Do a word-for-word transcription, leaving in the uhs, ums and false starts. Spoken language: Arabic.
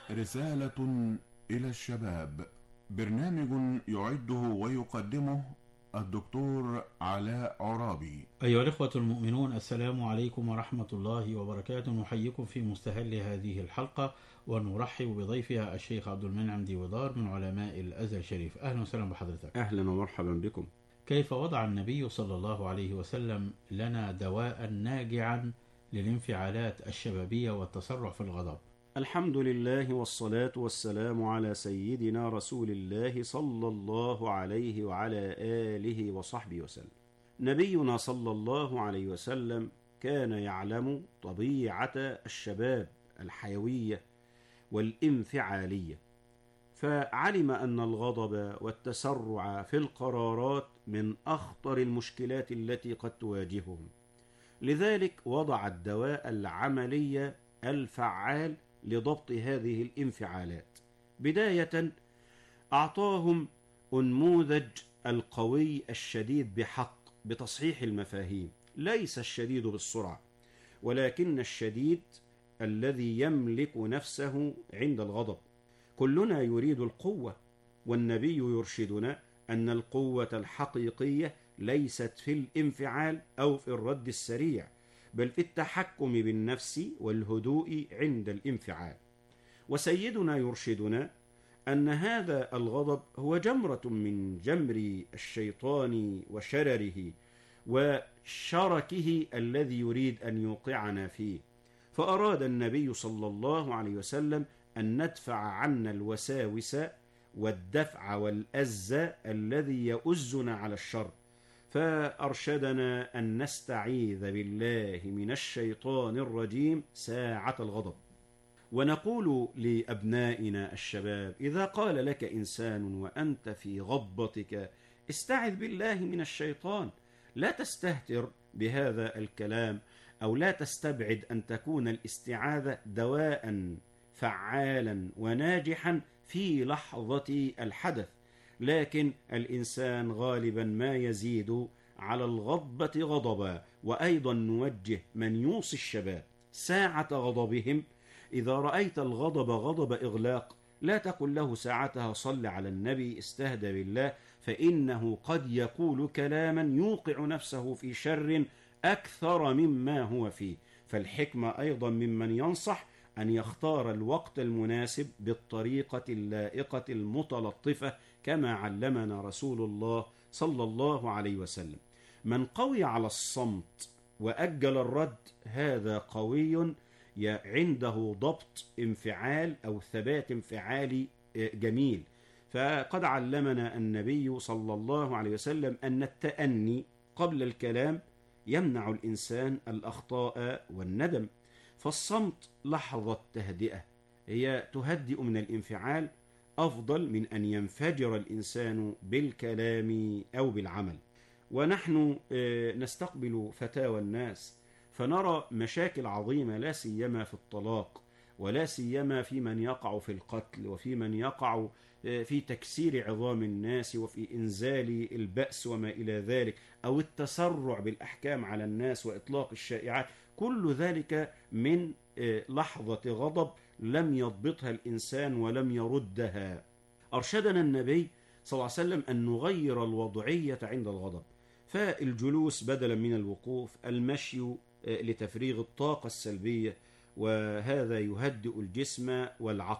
رسالة إلى الشباب، برنامج يعده ويقدمه الدكتور علاء عرابي. أيها الإخوة المؤمنون، السلام عليكم ورحمة الله وبركاته. نحييكم في مستهل هذه الحلقة ونرحب بضيفها الشيخ عبد المنعم ديودار من علماء الأزهر الشريف. أهلا وسهلا بحضرتك. أهلا ومرحبا بكم. كيف وضع النبي صلى الله عليه وسلم لنا دواء ناجعا للانفعالات الشبابية والتسرع في الغضب؟ الحمد لله والصلاة والسلام على سيدنا رسول الله صلى الله عليه وعلى آله وصحبه وسلم. نبينا صلى الله عليه وسلم كان يعلم طبيعة الشباب الحيوية والانفعالية، فعلم أن الغضب والتسرع في القرارات من أخطر المشكلات التي قد تواجههم. لذلك وضع الدواء العملي الفعال لضبط هذه الانفعالات. بداية أعطاهم أنموذج القوي الشديد بحق بتصحيح المفاهيم. ليس الشديد بالسرعة، ولكن الشديد الذي يملك نفسه عند الغضب. كلنا يريد القوة، والنبي يرشدنا أن القوة الحقيقية ليست في الانفعال أو في الرد السريع، بل في التحكم بالنفس والهدوء عند الانفعال. وسيدنا يرشدنا أن هذا الغضب هو جمرة من جمر الشيطان وشرره وشركه الذي يريد أن يوقعنا فيه. فأراد النبي صلى الله عليه وسلم أن ندفع عنا الوساوس والدفع والأذى الذي يؤزنا على الشر، فأرشدنا أن نستعيذ بالله من الشيطان الرجيم ساعة الغضب. ونقول لأبنائنا الشباب: إذا قال لك إنسان وأنت في غضبتك استعذ بالله من الشيطان، لا تستهتر بهذا الكلام، أو لا تستبعد أن تكون الاستعاذة دواء فعالا وناجحا في لحظة الحدث. لكن الإنسان غالبا ما يزيد على الغضبة غضبا. وأيضا نوجه من يوصي الشباب ساعة غضبهم: إذا رأيت الغضب غضب إغلاق، لا تقل له ساعتها صل على النبي، استهدى بالله، فإنه قد يقول كلاما يوقع نفسه في شر أكثر مما هو فيه. فالحكمة أيضا ممن ينصح أن يختار الوقت المناسب بالطريقة اللائقة المتلطفة كما علمنا رسول الله صلى الله عليه وسلم. من قوي على الصمت وأجل الرد، هذا قوي عنده ضبط انفعال أو ثبات انفعالي جميل. فقد علمنا النبي صلى الله عليه وسلم أن التأني قبل الكلام يمنع الإنسان الأخطاء والندم. فالصمت لحظة تهدئة، هي تهدئ من الانفعال أفضل من أن ينفجر الإنسان بالكلام أو بالعمل. ونحن نستقبل فتاوى الناس فنرى مشاكل عظيمة، لا سيما في الطلاق، ولا سيما في من يقع في القتل، وفي من يقع في تكسير عظام الناس، وفي إنزال البأس وما إلى ذلك، أو التسرع بالأحكام على الناس وإطلاق الشائعات. كل ذلك من لحظة غضب لم يضبطها الإنسان ولم يردها. أرشدنا النبي صلى الله عليه وسلم أن نغير الوضعية عند الغضب، فالجلوس بدلا من الوقوف، المشي لتفريغ الطاقة السلبية، وهذا يهدئ الجسم والعقل.